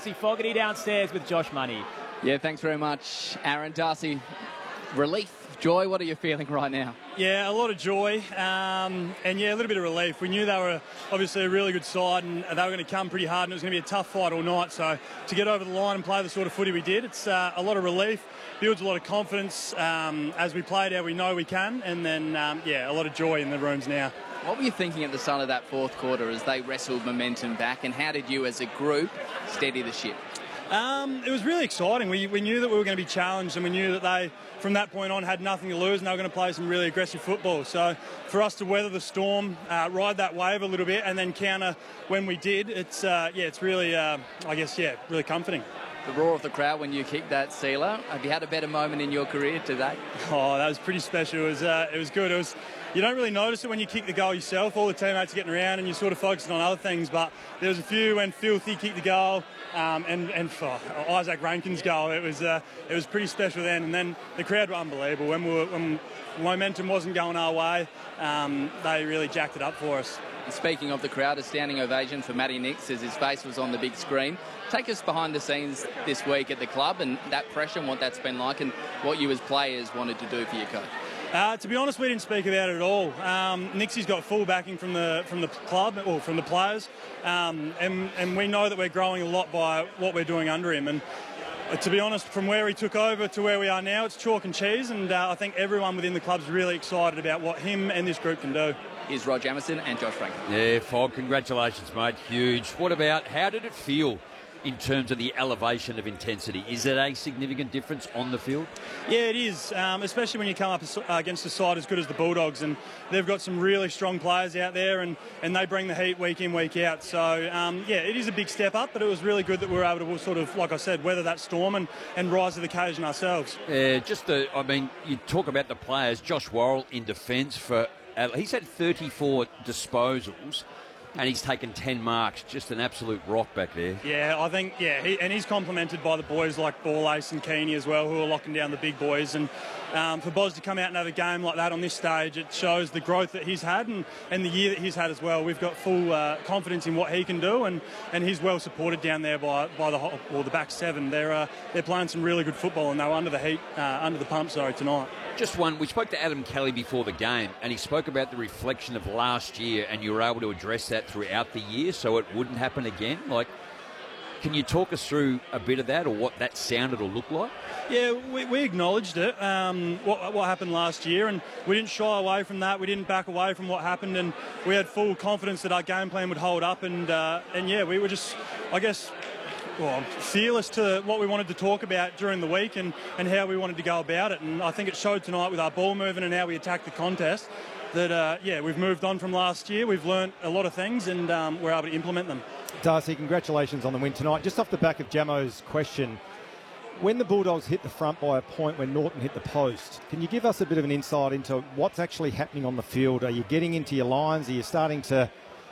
Darcy Fogarty downstairs with Josh Money. Yeah, thanks very much, Aaron. Darcy, relief, joy, what are you feeling right now? Yeah, a lot of joy, and yeah, a little bit of relief. We knew they were obviously a really good side, and they were going to come pretty hard, and it was going to be a tough fight all night. So to get over the line and play the sort of footy we did, it's a lot of relief, builds a lot of confidence as we played how we know we can, and then, yeah, a lot of joy in the rooms now. What were you thinking at the start of that fourth quarter as they wrestled momentum back, and how did you as a group steady the ship? It was really exciting. We knew that we were going to be challenged, and we knew that they, from that point on, had nothing to lose, and they were going to play some really aggressive football. So for us to weather the storm, ride that wave a little bit, and then counter when we did, it's really, I guess, really comforting. The roar of the crowd when you kicked that sealer. Have you had a better moment in your career today? Oh, that was pretty special. It was good. You don't really notice it when you kick the goal yourself. All the teammates are getting around and you're sort of focusing on other things. But there was a few when Filthy kicked the goal and for Isaac Rankin's goal. It was pretty special then. And then the crowd were unbelievable. When momentum wasn't going our way, they really jacked it up for us. Speaking of the crowd, a standing ovation for Matty Nicks as his face was on the big screen. Take us behind the scenes this week at the club and that pressure and what that's been like and what you as players wanted to do for your coach. To be honest, we didn't speak about it at all. Nixie's got full backing from the club or from the players, and we know that we're growing a lot by what we're doing under him. And to be honest, from where he took over to where we are now, it's chalk and cheese. And I think everyone within the club's really excited about what him and this group can do. Here's Rog Emerson and Josh Franklin. Yeah, Fog, congratulations, mate. Huge. What about, how did it feel in terms of the elevation of intensity? Is it a significant difference on the field? Yeah, it is, especially when you come up against a side as good as the Bulldogs, and they've got some really strong players out there, and they bring the heat week in, week out. So, yeah, it is a big step up, but it was really good that we were able to sort of, like I said, weather that storm and rise to the occasion ourselves. Yeah, you talk about the players. Josh Worrell in defence he's had 34 disposals. And he's taken 10 marks, just an absolute rock back there. Yeah, I think, he's complimented by the boys like Ball Ace and Keeney as well, who are locking down the big boys. And for Boz to come out and have a game like that on this stage, it shows the growth that he's had and the year that he's had as well. We've got full confidence in what he can do, and he's well supported down there by the back seven. They're playing some really good football, and they were under the pump tonight. Just one, we spoke to Adam Kelly before the game, and he spoke about the reflection of last year, and you were able to address that throughout the year so it wouldn't happen again. Like, can you talk us through a bit of that or what that sounded or looked like? Yeah, we acknowledged it, what happened last year, and we didn't shy away from that. We didn't back away from what happened, and we had full confidence that our game plan would hold up, and yeah, we were just, I guess, fearless to what we wanted to talk about during the week and how we wanted to go about it. And I think it showed tonight with our ball movement and how we attacked the contest that, we've moved on from last year. We've learnt a lot of things and we're able to implement them. Darcy, congratulations on the win tonight. Just off the back of Jamo's question, when the Bulldogs hit the front by a point when Norton hit the post, can you give us a bit of an insight into what's actually happening on the field? Are you getting into your lines? Are you starting to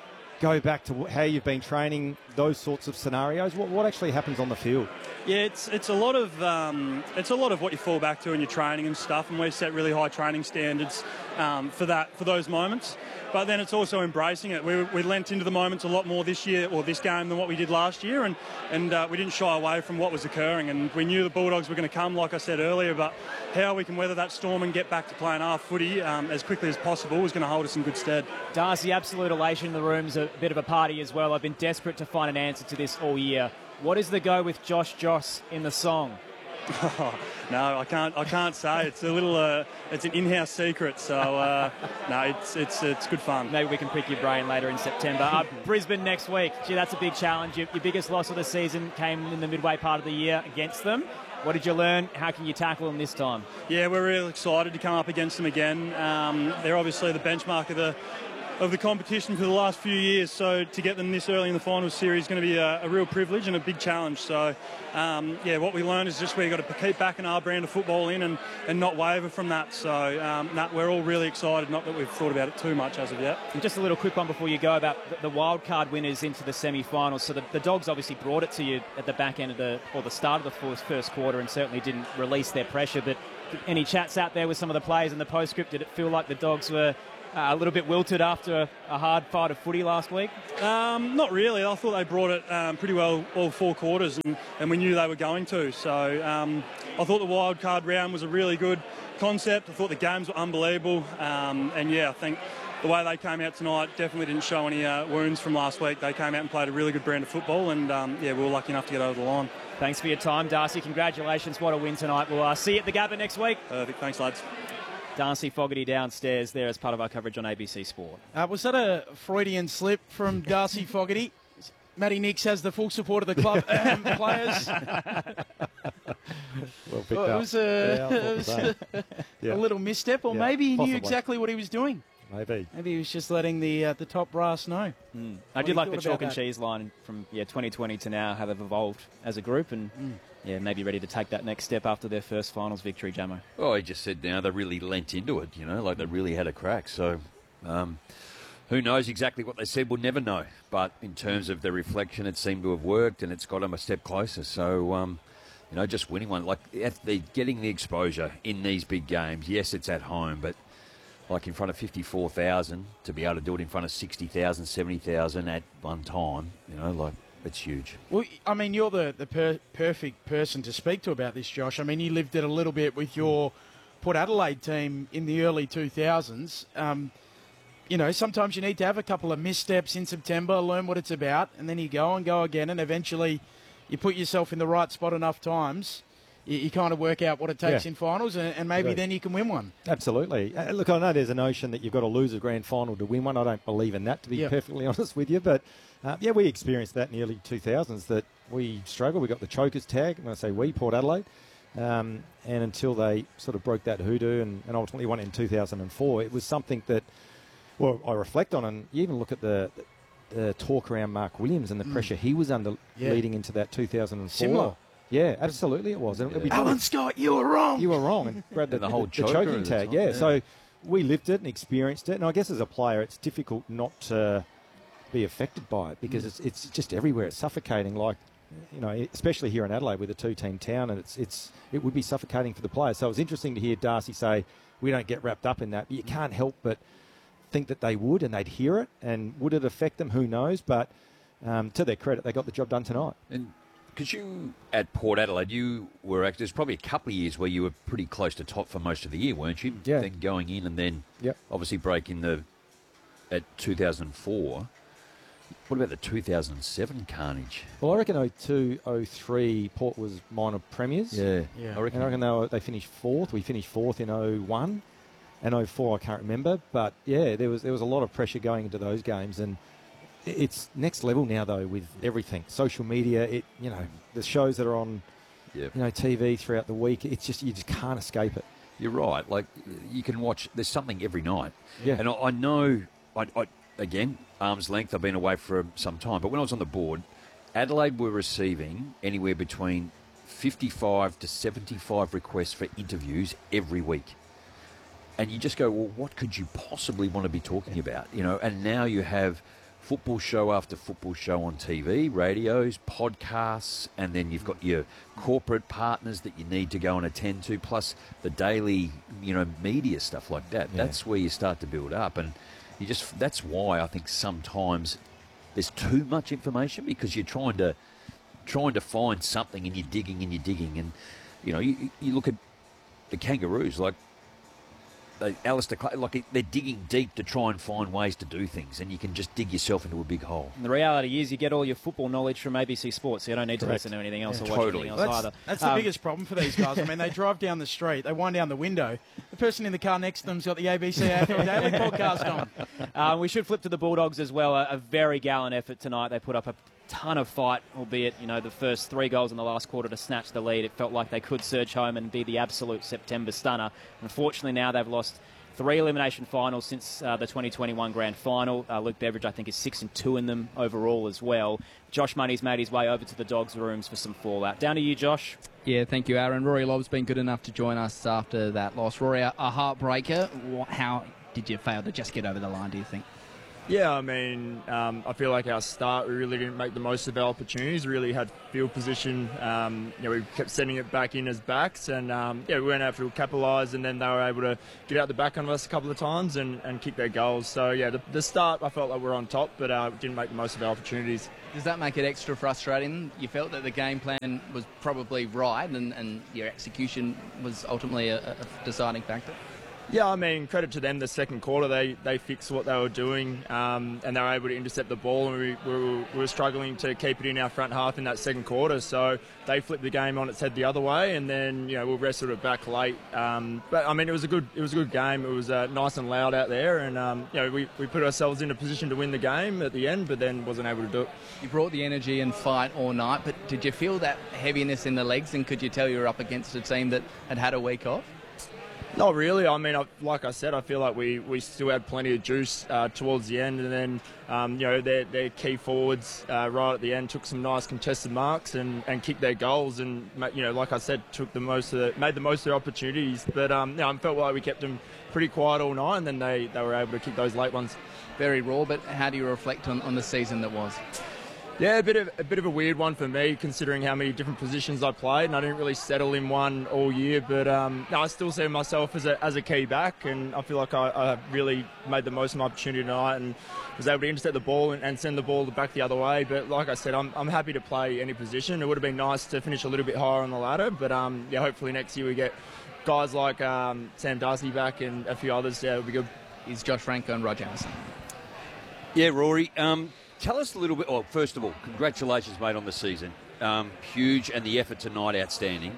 go back to how you've been training, those sorts of scenarios? What actually happens on the field? Yeah, it's a lot of what you fall back to in your training and stuff, and we set really high training standards for those moments. But then it's also embracing it. We lent into the moments a lot more this year or this game than what we did last year, and we didn't shy away from what was occurring. And we knew the Bulldogs were going to come, like I said earlier, but how we can weather that storm and get back to playing our footy as quickly as possible is going to hold us in good stead. Darcy, absolute elation in the room's a bit of a party as well. I've been desperate to find an answer to this all year. What is the go with Josh Joss in the song? No, I can't say. It's a little. It's an in-house secret. So no, it's good fun. Maybe we can pick your brain later in September. Brisbane next week. Gee, that's a big challenge. Your biggest loss of the season came in the midway part of the year against them. What did you learn? How can you tackle them this time? Yeah, we're really excited to come up against them again. They're obviously the benchmark of the competition for the last few years, so to get them this early in the final series is going to be a real privilege and a big challenge. So what we learned is just we've got to keep backing our brand of football in and not waver from that. So we're all really excited, not that we've thought about it too much as of yet. And just a little quick one before you go about the wildcard winners into the semi-finals. So the Dogs obviously brought it to you at the back end of the start of the first quarter and certainly didn't release their pressure, but any chats out there with some of the players in the postscript? Did it feel like the Dogs were a little bit wilted after a hard fight of footy last week? Not really. I thought they brought it pretty well all 4 quarters, and we knew they were going to. So I thought the wild card round was a really good concept. I thought the games were unbelievable. And yeah, I think the way they came out tonight definitely didn't show any wounds from last week. They came out and played a really good brand of football, and yeah, we were lucky enough to get over the line. Thanks for your time, Darcy. Congratulations. What a win tonight. We'll see you at the Gabba next week. Perfect. Thanks, lads. Darcy Fogarty downstairs there as part of our coverage on ABC Sport. Was that a Freudian slip from Darcy Fogarty? Matty Nix has the full support of the club and players. Well picked up. It was a little misstep, or maybe he knew exactly what he was doing. Maybe he was just letting the top brass know. I did like the chalk and cheese line from 2020 to now, how they've evolved as a group, and maybe ready to take that next step after their first finals victory, Jamo. Oh, he just said now they really lent into it, like they really had a crack. So who knows exactly what they said? We'll never know. But in terms of the reflection, it seemed to have worked, and it's got them a step closer. So, just winning one, like getting the exposure in these big games. Yes, it's at home, but like in front of 54,000, to be able to do it in front of 60,000, 70,000 at one time, it's huge. Well, I mean, you're the perfect person to speak to about this, Josh. I mean, you lived it a little bit with your Port Adelaide team in the early 2000s. Sometimes you need to have a couple of missteps in September, learn what it's about, and then you go and go again, and eventually you put yourself in the right spot enough times. You kind of work out what it takes in finals, and maybe then you can win one. Absolutely. Look, I know there's a notion that you've got to lose a grand final to win one. I don't believe in that, to be perfectly honest with you. But, we experienced that in the early 2000s, that we struggled. We got the chokers tag, and I say we, Port Adelaide. And until they sort of broke that hoodoo and ultimately won it in 2004, it was something that, I reflect on. And you even look at the talk around Mark Williams and the pressure he was under leading into that 2004. Similar. Yeah, absolutely it was. Alan Scott, you were wrong. You were wrong. And grabbed the whole choking tag. So we lived it and experienced it. And I guess as a player, it's difficult not to be affected by it because it's just everywhere. It's suffocating, especially here in Adelaide with a 2-team town, and it would be suffocating for the players. So it was interesting to hear Darcy say, we don't get wrapped up in that. But you can't help but think that they would, and they'd hear it. And would it affect them? Who knows? But to their credit, they got the job done tonight. And because you, at Port Adelaide, there's probably a couple of years where you were pretty close to top for most of the year, weren't you? Yeah. Then going in and then obviously breaking at 2004. What about the 2007 carnage? Well, I reckon 02, 03, Port was minor premiers. Yeah. I reckon they finished fourth. We finished fourth in 01 and 04, I can't remember. But, there was a lot of pressure going into those games, and it's next level now, though, with everything. Social media, the shows that are on, TV throughout the week, it's just, you just can't escape it. You're right. Like, you can watch, there's something every night. Yeah. And I know, again, arm's length, I've been away for some time, but when I was on the board, Adelaide were receiving anywhere between 55 to 75 requests for interviews every week. And you just go, well, what could you possibly want to be talking about? And now you have football show after football show on TV, radios, podcasts, and then you've got your corporate partners that you need to go and attend to, plus the daily, media stuff like that. Yeah. That's where you start to build up, and that's why I think sometimes there's too much information, because you're trying to find something, and you're digging, and you look at the Kangaroos, like Alistair Clay, they're digging deep to try and find ways to do things, and you can just dig yourself into a big hole. And the reality is you get all your football knowledge from ABC Sports, so you don't need to listen to anything else or watch anything else either. That's the biggest problem for these guys. I mean, they drive down the street, they wind down the window, the person in the car next to them's got the ABC AFL Daily podcast on. We should flip to the Bulldogs as well. A very gallant effort tonight. They put up a ton of fight, albeit, the first 3 goals in the last quarter to snatch the lead. It felt like they could surge home and be the absolute September stunner. Unfortunately, now they've lost 3 elimination finals since the 2021 grand final. Luke Beveridge, I think, is 6-2 in them overall as well. Josh Money's made his way over to the Dogs' rooms for some fallout. Down to you, Josh. Yeah, thank you, Aaron. Rory Lobb's been good enough to join us after that loss. Rory, a heartbreaker. How did you fail to just get over the line, do you think? Yeah, I mean, I feel like our start, we really didn't make the most of our opportunities. We really had field position. We kept sending it back in as backs, and we weren't able to capitalise, and then they were able to get out the back on us a couple of times and kick their goals. So, yeah, the start, I felt like we were on top, but didn't make the most of our opportunities. Does that make it extra frustrating? You felt that the game plan was probably right, and your execution was ultimately a deciding factor? Yeah, I mean, credit to them. The second quarter, they fixed what they were doing, and they were able to intercept the ball. And we were struggling to keep it in our front half in that second quarter. So they flipped the game on its head the other way, and then we wrestled it back late. But I mean, it was a good game. It was nice and loud out there, and we put ourselves in a position to win the game at the end, but then wasn't able to do it. You brought the energy and fight all night, but did you feel that heaviness in the legs? And could you tell you were up against a team that had a week off? Not really. I mean, like I said, I feel like we still had plenty of juice towards the end, and then their key forwards right at the end took some nice contested marks and kicked their goals, and like I said, made the most of their opportunities. But I felt like we kept them pretty quiet all night, and then they were able to kick those late ones. Very raw, but how do you reflect on the season that was? Yeah, a bit of a weird one for me, considering how many different positions I played, and I didn't really settle in one all year. But I still see myself as a key back, and I feel like I really made the most of my opportunity tonight, and was able to intercept the ball and send the ball back the other way. But like I said, I'm happy to play any position. It would have been nice to finish a little bit higher on the ladder, but hopefully next year we get guys like Sam Darcy back and a few others. Yeah, it'll be good. Is Josh Franco and Roger Anderson? Yeah, Rory. Tell us a little bit. Well, first of all, congratulations, mate, on the season. Huge, and the effort tonight, outstanding.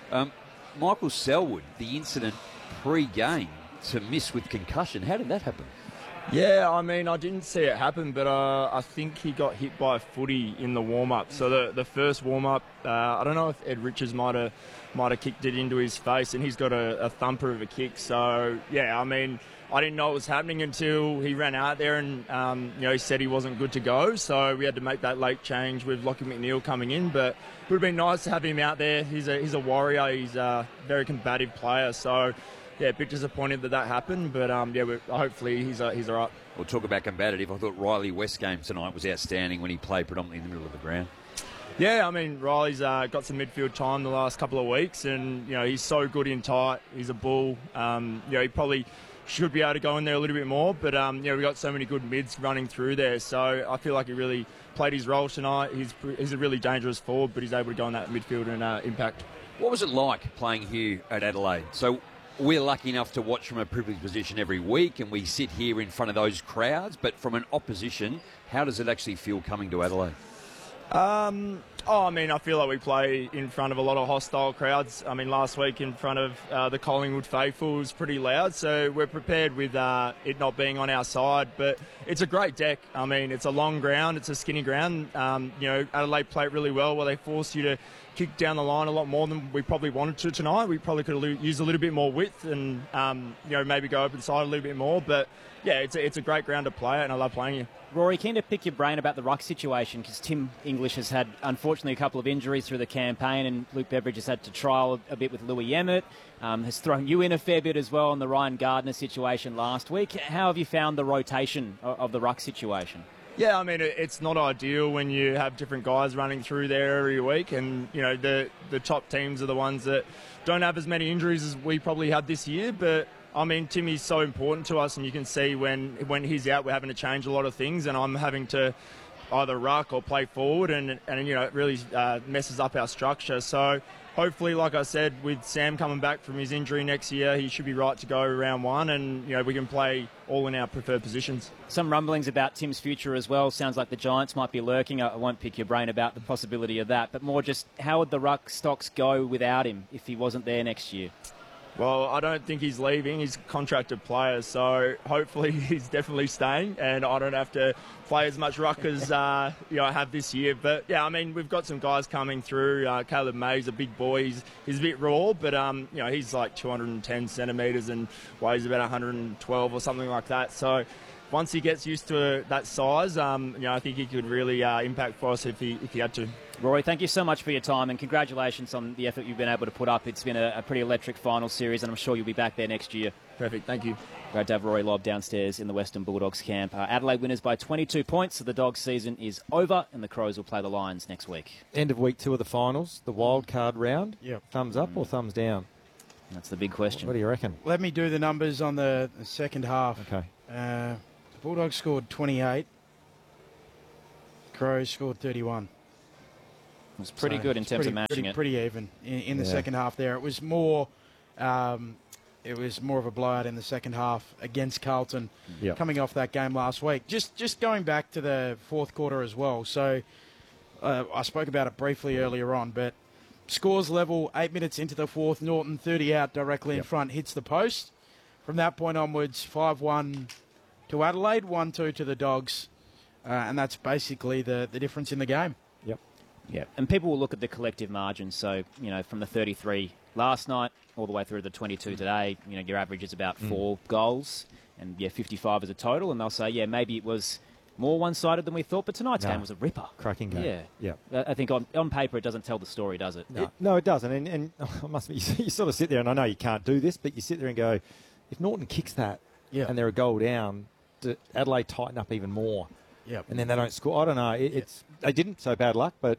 Michael Selwood, the incident pre-game to miss with concussion. How did that happen? Yeah, I mean, I didn't see it happen, but I think he got hit by a footy in the warm-up. So the first warm-up, I don't know if Ed Richards might have kicked it into his face, and he's got a thumper of a kick. So, yeah, I mean, I didn't know it was happening until he ran out there and, he said he wasn't good to go. So we had to make that late change with Lockie McNeil coming in. But it would have been nice to have him out there. He's a warrior. He's a very combative player. So, yeah, a bit disappointed that happened. But, hopefully he's all right. We'll talk about combative. I thought Riley West's game tonight was outstanding when he played predominantly in the middle of the ground. Yeah, I mean, Riley's got some midfield time the last couple of weeks. And, he's so good in tight. He's a bull. He probably should be able to go in there a little bit more, but we've got so many good mids running through there, so I feel like he really played his role tonight. He's a really dangerous forward, but he's able to go in that midfield and impact. What was it like playing here at Adelaide? So we're lucky enough to watch from a privileged position every week, and we sit here in front of those crowds, but from an opposition, how does it actually feel coming to Adelaide? I mean, I feel like we play in front of a lot of hostile crowds. I mean, last week in front of the Collingwood faithful was pretty loud, so we're prepared with it not being on our side. But it's a great deck. I mean, it's a long ground, it's a skinny ground. Adelaide play it really well, where they force you to kick down the line a lot more than we probably wanted to tonight. We probably could have used a little bit more width and maybe go open side a little bit more. But yeah, it's a great ground to play at, and I love playing here. Rory, keen to pick your brain about the ruck situation, because Tim English has had, unfortunately, a couple of injuries through the campaign, and Luke Beveridge has had to trial a bit with Louis Emmett, has thrown you in a fair bit as well on the Ryan Gardner situation last week. How have you found the rotation of the ruck situation? Yeah, I mean, it's not ideal when you have different guys running through there every week, and, the top teams are the ones that don't have as many injuries as we probably had this year, but I mean, Timmy's so important to us, and you can see when he's out, we're having to change a lot of things, and I'm having to either ruck or play forward, and it really messes up our structure. So hopefully, like I said, with Sam coming back from his injury next year, he should be right to go round one, and we can play all in our preferred positions. Some rumblings about Tim's future as well. Sounds like the Giants might be lurking. I won't pick your brain about the possibility of that, but more just how would the ruck stocks go without him if he wasn't there next year? Well, I don't think he's leaving. He's a contracted player, so hopefully he's definitely staying, and I don't have to play as much ruck as I have this year. But yeah, I mean, we've got some guys coming through. Caleb May's a big boy. He's a bit raw, but he's like 210 centimetres and weighs about 112 or something like that. So once he gets used to that size, I think he could really impact for us if he had to. Rory, thank you so much for your time, and congratulations on the effort you've been able to put up. It's been a pretty electric final series, and I'm sure you'll be back there next year. Perfect, thank you. Great to have Rory Lobb downstairs in the Western Bulldogs camp. Adelaide winners by 22 points, so the Dogs season is over, and the Crows will play the Lions next week. End of week 2 of the finals, the wild card round. Yep. Thumbs up or thumbs down? That's the big question. What do you reckon? Let me do the numbers on the second half. Okay. The Bulldogs scored 28. Crows scored 31. It was pretty good in terms of matching it. Pretty even in the second half there. It was more of a blowout in the second half against Carlton coming off that game last week. Just going back to the fourth quarter as well. So I spoke about it briefly earlier on, but scores level 8 minutes into the fourth. Norton 30 out directly in front, hits the post. From that point onwards, 5-1 to Adelaide, 1-2 to the Dogs. And that's basically the difference in the game. Yeah, and people will look at the collective margin. So, from the 33 last night all the way through to the 22 today, your average is about 4 goals and, 55 as a total. And they'll say, maybe it was more one-sided than we thought, but tonight's game was a ripper. Cracking game. Yeah. I think on paper it doesn't tell the story, does it? No, it doesn't. And I must be, you sort of sit there, and I know you can't do this, but you sit there and go, if Norton kicks that and they're a goal down, do Adelaide tighten up even more? And then they don't score. I don't know. They didn't, so bad luck, but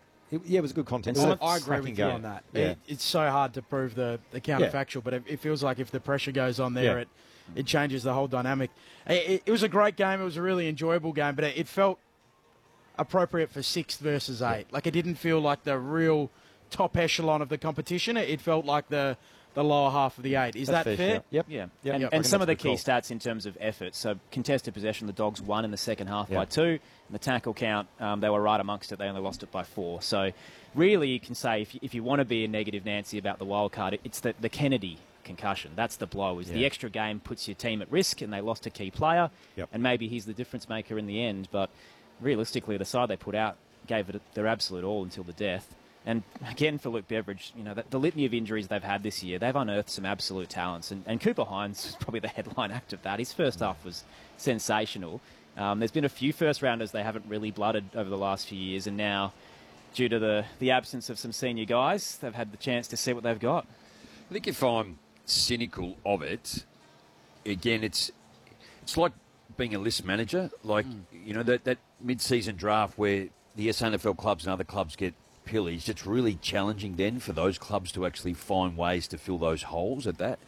it was a good contest. I agree with you on that. Yeah. It's so hard to prove the counterfactual, but it feels like if the pressure goes on there, it changes the whole dynamic. It was a great game. It was a really enjoyable game, but it felt appropriate for 6th versus 8. Like, it didn't feel like the real top echelon of the competition. It felt like the lower half of the 8. Is that fair? Yep. Yeah. And some of the key stats in terms of effort. So contested possession, the Dogs won in the second half by 2. And the tackle count, they were right amongst it. They only lost it by 4. So really you can say, if you want to be a negative Nancy about the wild card, it's the Kennedy concussion. That's the blow. The extra game puts your team at risk, and they lost a key player. And maybe he's the difference maker in the end. But realistically, the side they put out gave it their absolute all until the death. And again, for Luke Beveridge, the litany of injuries they've had this year, they've unearthed some absolute talents. And Cooper Hines is probably the headline act of that. His first half was sensational. There's been a few first-rounders they haven't really blooded over the last few years. And now, due to the absence of some senior guys, they've had the chance to see what they've got. I think if I'm cynical of it, again, it's like being a list manager. Like, that mid-season draft where the SANFL clubs and other clubs get pillaged, it's really challenging then for those clubs to actually find ways to fill those holes at that.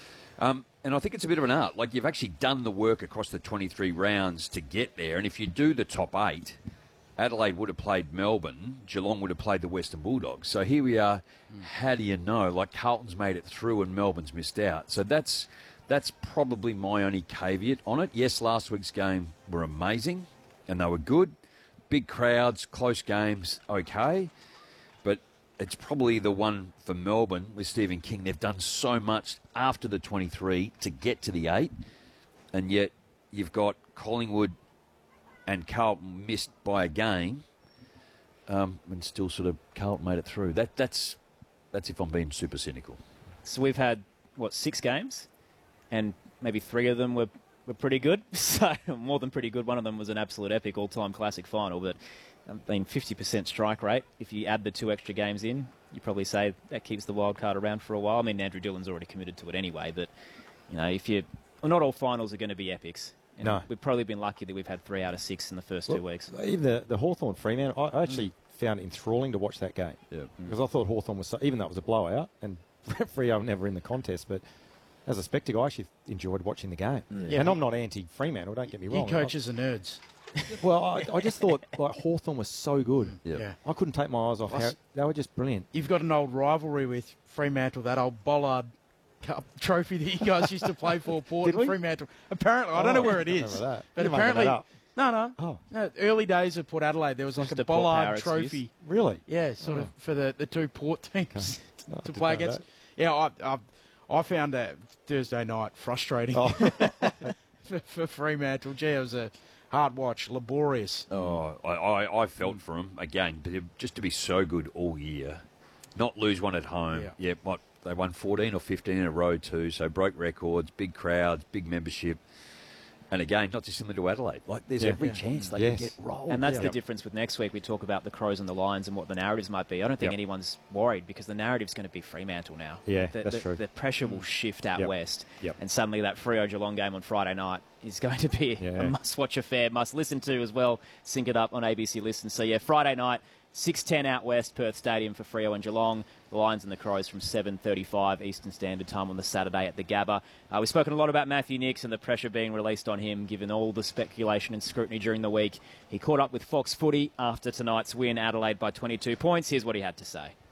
And I think it's a bit of an art. Like, you've actually done the work across the 23 rounds to get there. And if you do the top 8, Adelaide would have played Melbourne, Geelong would have played the Western Bulldogs. So here we are. How do you know? Like, Carlton's made it through and Melbourne's missed out. So that's probably my only caveat on it. Yes, last week's game were amazing and they were good. Big crowds, close games, okay. But it's probably the one for Melbourne with Stephen King. They've done so much after the 23 to get to the 8, and yet you've got Collingwood and Carlton missed by a game, and still sort of Carlton made it through. That's if I'm being super cynical. So we've had, 6 games? And maybe 3 of them were pretty good. So more than pretty good. One of them was an absolute epic all-time classic final, but 50% strike rate. If you add the 2 extra games in, you probably say that keeps the wild card around for a while. I mean, Andrew Dillon's already committed to it anyway, but not all finals are going to be epics. And no. We've probably been lucky that we've had 3 out of 6 in the first 2 weeks. Even the Hawthorn Fremantle, I actually found it enthralling to watch that game. Yeah. Because I thought Hawthorn was, even though it was a blowout, and Freo never in the contest, but as a spectacle, I actually enjoyed watching the game. Yeah. And I'm not anti-Fremantle, don't get me wrong. You coaches are nerds. Well, I just thought Hawthorn was so good. Yeah. I couldn't take my eyes off how they were just brilliant. You've got an old rivalry with Fremantle, that old Bollard Cup trophy that you guys used to play for, Port and Fremantle. Apparently, I don't know where it is, but apparently, no. Early days of Port Adelaide, there was like a Bollard trophy. Really? Yeah, sort of for the 2 Port teams to play against. Yeah, I found that Thursday night frustrating for Fremantle. Gee, it was a hard watch, laborious. Oh, I felt for them again, but just to be so good all year, not lose one at home. Yeah, they won 14 or 15 in a row too, so broke records, big crowds, big membership, And again, not dissimilar to Adelaide. Like, there's every chance they can get rolled. And that's the difference with next week. We talk about the Crows and the Lions and what the narratives might be. I don't think anyone's worried because the narrative's going to be Fremantle now. Yeah, that's true. The pressure will shift out west. And suddenly that Freo-Geelong game on Friday night is going to be a must-watch affair, must-listen to as well. Sync it up on ABC Listen. So, Friday night, 6:10 out west, Perth Stadium for Freo and Geelong. The Lions and the Crows from 7:35 Eastern Standard Time on the Saturday at the Gabba. We've spoken a lot about Matthew Nicks and the pressure being released on him, given all the speculation and scrutiny during the week. He caught up with Fox Footy after tonight's win, Adelaide by 22 points. Here's what he had to say.